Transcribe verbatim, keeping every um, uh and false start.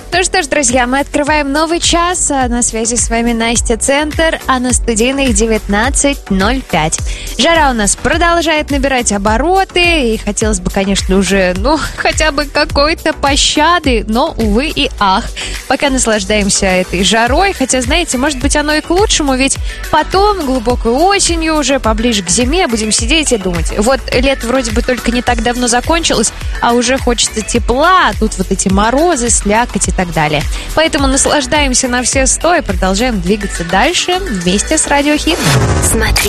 Ну что ж, друзья, мы открываем новый час. На связи с вами Настя Центр, а на студийных девятнадцать ноль пять. Жара у нас продолжает набирать обороты, и хотелось бы, конечно, уже, ну, хотя бы какой-то пощады, но, увы и ах. Пока наслаждаемся этой жарой, хотя, знаете, может быть, оно и к лучшему, ведь потом, глубокой осенью, уже поближе к зиме, будем сидеть и думать. Вот лето вроде бы только не так давно закончилось, а уже хочется тепла, а тут вот эти морозы, слякоть и так далее. Поэтому наслаждаемся на все сто и продолжаем двигаться дальше вместе с Радио Хит. Смотри.